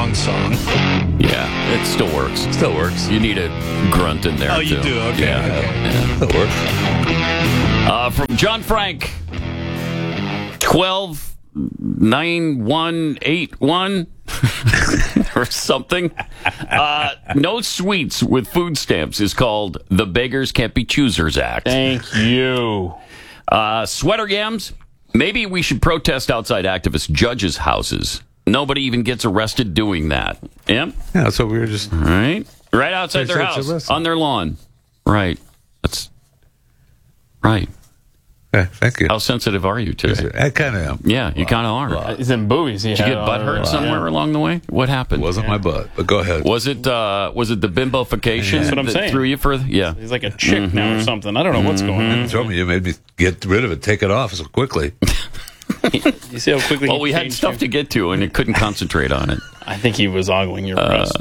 wrong song. Yeah, it still works. Still works. You need a grunt in there, Oh, you too. do? Okay. Yeah. Still works. From John Frank, 129181 or something. No sweets with food stamps is called the Beggars Can't Be Choosers Act. Thank you. Sweater yams. Maybe we should protest outside activist judges' houses. Nobody even gets arrested doing that. Yep. Yeah, that's what we were just... All right. Right outside their Pretty sure it's house, arrested. on their lawn. Right. That's right. Okay, thank you. How sensitive are you today? I kind of am. Yeah, you kind of are. He's in boobies. Did you get butt hurt somewhere along the way? What happened? It wasn't my butt, but go ahead. Was it the bimbofication That's what I'm that saying. threw you further? Yeah. He's like a chick now or something. I don't know what's going on. Throw me. You made me get rid of it, take it off so quickly. You see how quickly Well, he we had changed stuff you? to get to, and it couldn't concentrate on it. I think he was ogling your breast.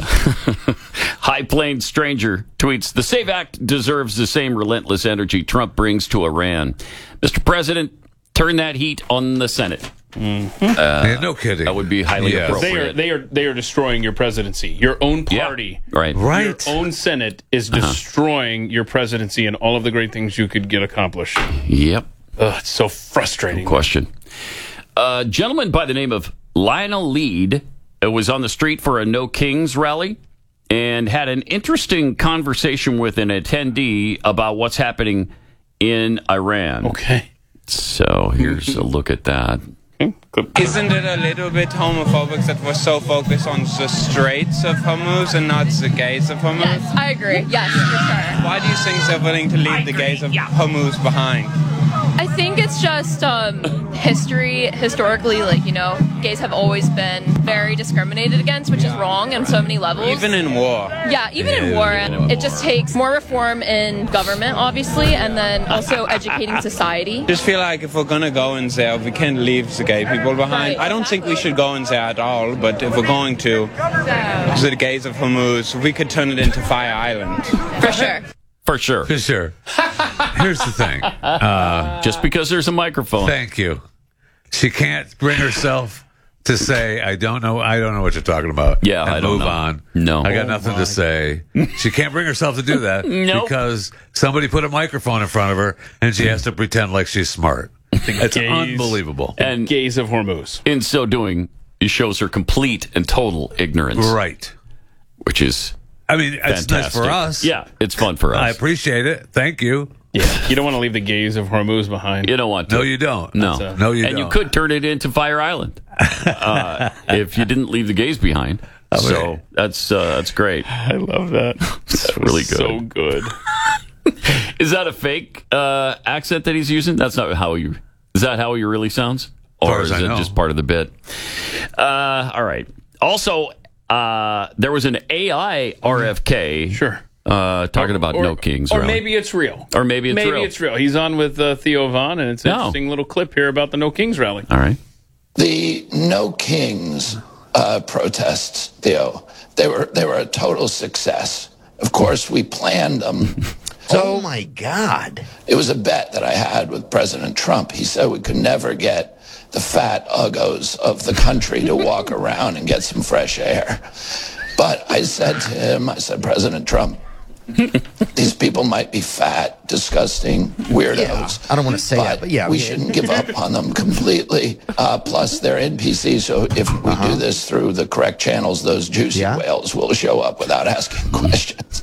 High Plains Stranger tweets, the SAVE Act deserves the same relentless energy Trump brings to Iran. Mr. President, turn that heat on the Senate. Yeah, no kidding. That would be highly Yeah. appropriate. They are destroying your presidency. Your own party. Yeah, right. Right. Your own Senate is destroying your presidency and all of the great things you could get accomplished. Yep. Ugh, it's so frustrating. Question. A gentleman by the name of Lionel Lead was on the street for a No Kings rally and had an interesting conversation with an attendee about what's happening in Iran. Okay. So here's a look at that. Isn't it a little bit homophobic that we're so focused on the Straits of Hormuz and not the gays of Hormuz? Yes, I agree. Yes, for sure. Why do you think they're willing to leave the gays of Hormuz behind? I think it's just historically, gays have always been very discriminated against, which is wrong on so many levels. Even in war. Yeah, even in war. And it just takes more reform in government, obviously, and then also educating society. Just feel like if we're gonna go in there, we can't leave the gay people behind. Right. I don't think we should go in there at all, but if we're going to, the gays of Hormuz, we could turn it into Fire Island. For sure. For sure. For sure. Here's the thing. Just because there's a microphone. Thank you. She can't bring herself to say, I don't know what you're talking about. Yeah, and I don't move know. on. No. I got nothing to say. She can't bring herself to do that Nope. because somebody put a microphone in front of her and she has to pretend like she's smart. It's gays. unbelievable. And Gays of Hormuz. in so doing, it shows her complete and total ignorance, Right. which is I mean, it's nice fantastic. for us. Yeah, it's fun for us. I appreciate it. Thank you. Yeah. You don't want to leave the gays of Hormuz behind. You don't want to. No, you don't. No. No, you and don't. you could turn it into Fire Island if you didn't leave the gays behind. So that's great. I love that. It's really good. So good. Is that a fake accent that he's using? That's not how you. Is that how he really sounds, far or as is I it know. just part of the bit? All right. Also, there was an AI RFK. Sure. Talking about No Kings. Or rally. maybe it's real. Or maybe it's real. Maybe it's real. He's on with Theo Von, and it's an interesting little clip here about the No Kings rally. All right. The No Kings protests, Theo, they were a total success. Of course, we planned them. Oh my God. It was a bet that I had with President Trump. He said we could never get the fat uggos of the country to walk around and get some fresh air. But I said to him, President Trump, these people might be fat, disgusting weirdos. Yeah, I don't want to say that, but yeah. we shouldn't give up on them completely. Plus, they're NPCs, so if we do this through the correct channels, those juicy whales will show up without asking questions.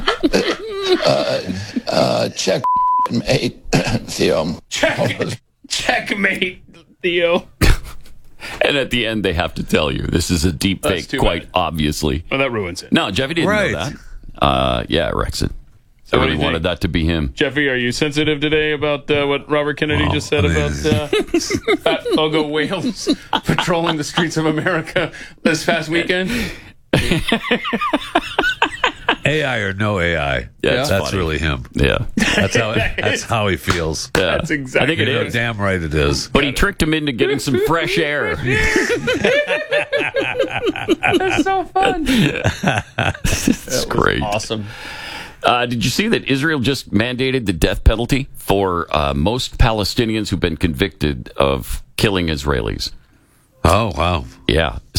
Checkmate, Theo. Checkmate, Theo. And at the end, they have to tell you this is a deep That's fake, too quite bad. obviously. Well, that ruins it. No, Jeffy didn't Right. know that. Yeah, Rexon. I what do really you wanted think? that to be him. Jeffy, are you sensitive today about what Robert Kennedy just said about fat Uggo whales patrolling the streets of America this past weekend? AI or no AI. Yeah, it's that's funny. really him. Yeah. That's how he feels. Yeah. That's exactly I think it You're is. damn right it is. But he tricked him into getting some fresh air. That's so fun. It's great. Awesome. Did you see that Israel just mandated the death penalty for most Palestinians who've been convicted of killing Israelis? Oh, wow. Yeah.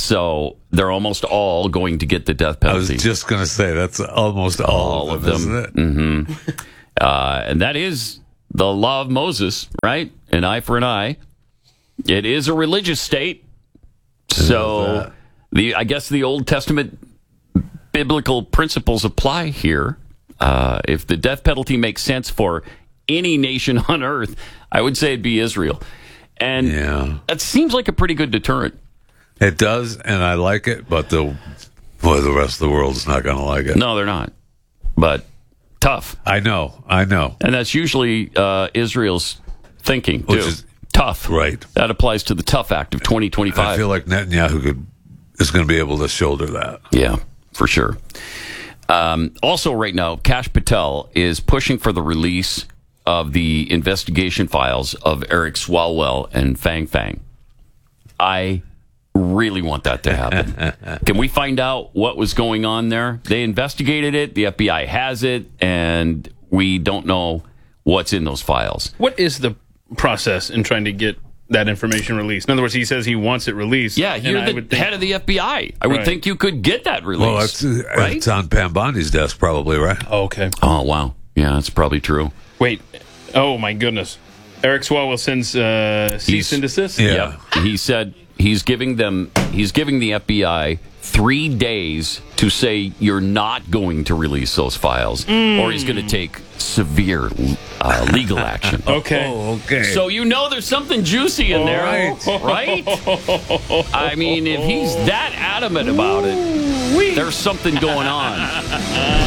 So they're almost all going to get the death I was penalty. just going to say that's almost all of them, isn't it? Mm-hmm. And that is the law of Moses, right? An eye for an eye. It is a religious state. So I guess the Old Testament biblical principles apply here. If the death penalty makes sense for any nation on earth, I would say it'd be Israel. And that seems like a pretty good deterrent. It does, and I like it, but the rest of the world is not going to like it. No, they're not. But tough. I know. And that's usually Israel's thinking, too. Which is tough. Right. That applies to the Tough Act of 2025. I feel like Netanyahu is going to be able to shoulder that. Yeah, for sure. Also, right now, Kash Patel is pushing for the release of the investigation files of Eric Swalwell and Fang Fang. I really want that to happen. Can we find out what was going on there? They investigated it. The FBI has it, and we don't know what's in those files. What is the process in trying to get that information released? In other words, he says he wants it released. Yeah, you're the head of the FBI. I would think you could get that released. Well, right? It's on Pam Bondi's desk, probably, right? Oh, okay. Oh, wow. Yeah, that's probably true. Wait. Oh, my goodness. Eric Swalwell sends cease and desist? Yeah. He said he's giving the FBI 3 days to say you're not going to release those files, or he's going to take severe legal action. Okay. Oh, okay. So there's something juicy in there, right? I mean, if he's that adamant about it, there's something going on.